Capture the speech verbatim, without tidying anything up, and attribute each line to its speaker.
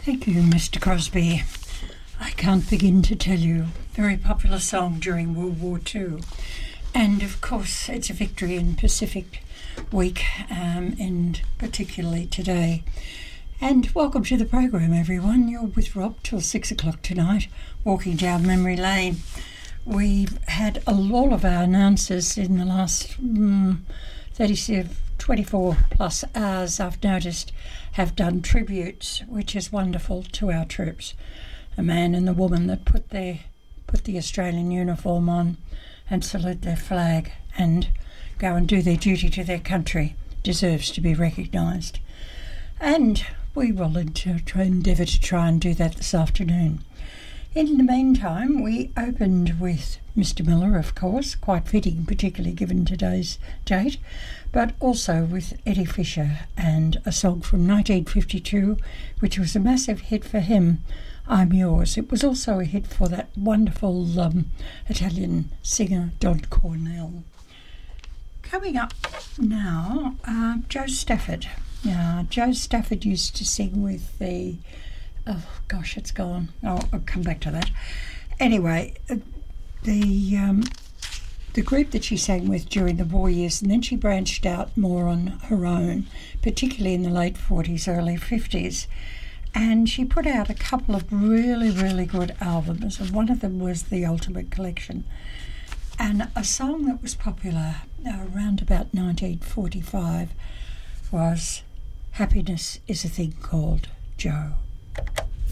Speaker 1: Thank you, Mister Crosby. I can't begin to tell you. Very popular song during World War Two. And of course, it's a victory in Pacific Week, um, and particularly today. And welcome to the program, everyone. You're with Rob till six o'clock tonight, walking down memory lane. We've had a lot of our announcers in the last mm, thirty-seven, twenty-four plus hours, I've noticed, have done tributes, which is wonderful, to our troops. A man and the woman that put their put the Australian uniform on and salute their flag and go and do their duty to their country deserves to be recognised. And we will endeavour to try and do that this afternoon. In the meantime, we opened with Mister Miller, of course, quite fitting, particularly given today's date, but also with Eddie Fisher and a song from nineteen fifty-two, which was a massive hit for him, I'm Yours. It was also a hit for that wonderful um, Italian singer, Don Cornell. Coming up now, uh, Joe Stafford. Uh, Joe Stafford used to sing with the... Oh, gosh, it's gone. Oh, I'll come back to that. Anyway, the um, the group that she sang with during the war years, and then she branched out more on her own, particularly in the late forties, early fifties. And she put out a couple of really, really good albums, and one of them was The Ultimate Collection. And a song that was popular around about nineteen forty-five was Happiness is a Thing Called Joe.